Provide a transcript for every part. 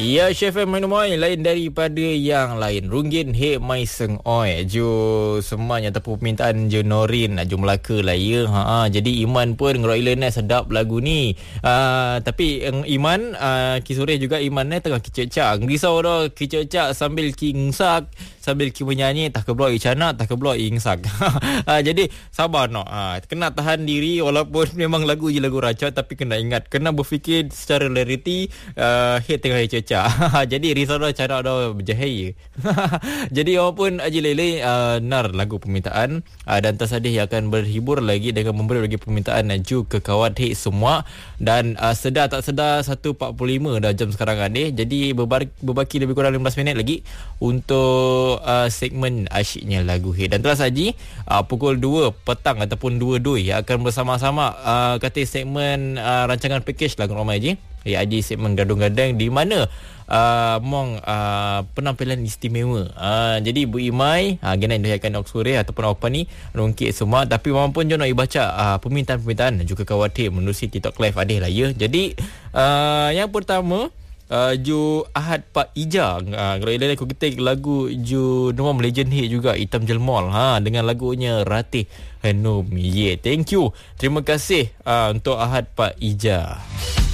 Ya, Chef Main Moi lain daripada yang lain. Runggin he mai seng oi. Jo semuanya ataupun permintaan je Norin jo Melaka lah ya. Jadi Iman pun ngeroilen sedap lagu ni. Tapi Iman kisore juga Iman tengah kicak-cak. Risau dah kicak-cak sambil kingsak, sambil ki menyanyi tak keblok icana, tak keblok ingsak. Jadi sabar no. Kena tahan diri walaupun memang lagu je lagu rancak, tapi kena ingat, kena berfikir secara reality. Hit tengah cecah. Jadi risau dah cara dah berjahaya. Jadi orang pun Haji Lele nar lagu permintaan dan tersadih akan berhibur lagi dengan memberi lagi permintaan ju ke kawan hit semua. Dan sedar tak sedar 1.45 dah jam sekarang ni. Jadi berbaki lebih kurang 15 minit lagi untuk segmen asyiknya lagu hit. Dan terus Haji pukul 2 petang ataupun 2 akan bersama-sama kata segmen rancangan package lagu ramai Haji. Haji segmen gadung-gadang di mana penampilan istimewa. Jadi Bu Imai gena indahakan Oksure ataupun apa ni rungkit semua, tapi orang pun nak baca permintaan-permintaan juga khawatir menerusi TikTok live adih lah ya. Jadi yang pertama ju Ahad Pak Ija ngeroilan aku ketik lagu ju Nomam Legend hit juga Hitam Jelmol dengan lagunya Ratih Hanum. Thank you, terima kasih untuk Ahad Pak Ija.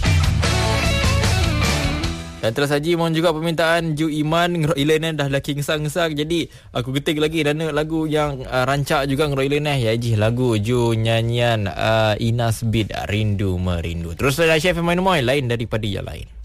Dan terus Haji mohon juga permintaan Ju Iman ngeroilan dah laki ngesang-ngesang. Jadi aku ketik lagi dan lagu yang rancak juga ngeroilan ya Haji, lagu Ju nyanyian Inas Bid Rindu Merindu. Terus ada Chef Main Moi lain daripada yang lain.